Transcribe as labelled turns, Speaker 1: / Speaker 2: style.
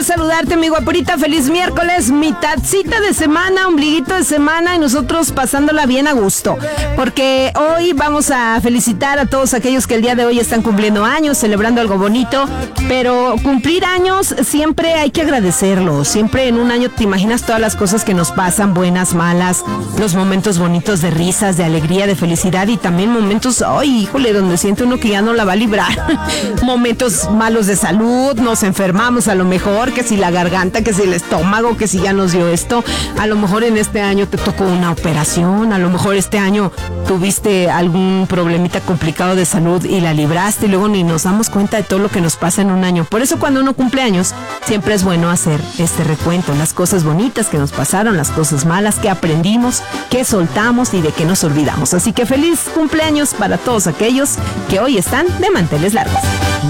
Speaker 1: saludarte, mi guaporita. Feliz miércoles, mitadcita de semana, ombliguito de semana y nosotros pasándola bien a gusto. Porque hoy vamos a felicitar a todos aquellos que el día de hoy están cumpliendo años, celebrando algo bonito. Pero cumplir años siempre hay que agradecerlo. Siempre en un año te imaginas todas las cosas que nos pasan, buenas, malas, los momentos bonitos de risas, de alegría, de felicidad y también momentos, ay, híjole, donde siente uno que ya no la va a librar. Momentos malos de salud, nos enfermamos a lo mejor, que si la garganta, que si el estómago, que si ya nos dio esto. A lo mejor en este año te tocó una operación, a lo mejor este año tuviste algún problemita complicado de salud y la libraste y luego ni nos damos cuenta de todo lo que nos pasa en un año. Por eso cuando uno cumple años, siempre es bueno hacer este recuento, las cosas bonitas que nos pasaron, las cosas malas que aprendimos, que soltamos y de que nos olvidamos. Así que feliz cumpleaños para todos aquellos que hoy están de manteles largos.